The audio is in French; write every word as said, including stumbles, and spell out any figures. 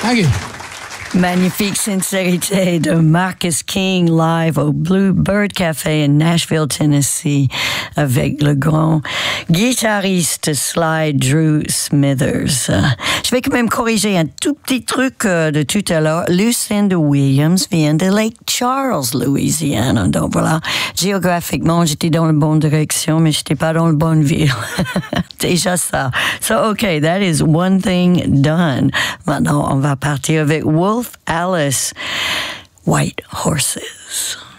Thank you. Magnifique sincérité de Marcus King live au Bluebird Café in Nashville, Tennessee, avec le grand guitariste Sly Drew Smithers. Euh, je vais quand même corriger un tout petit truc euh, de tout à l'heure. Lucinda Williams vient de Lake Charles, Louisiane. Donc voilà, géographiquement, j'étais dans la bonne direction, mais j'étais pas dans la bonne ville. Déjà ça. So, okay, that is one thing done. Maintenant, on va partir avec Wolf Alice, White Horses.